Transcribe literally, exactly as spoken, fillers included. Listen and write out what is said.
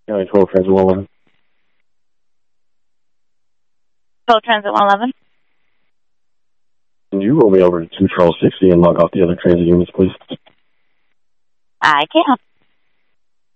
County twelve, Transit one eleven. twelve, Transit one eleven. Can you roll me over to two Charles sixty and log off the other transit units, please? I can.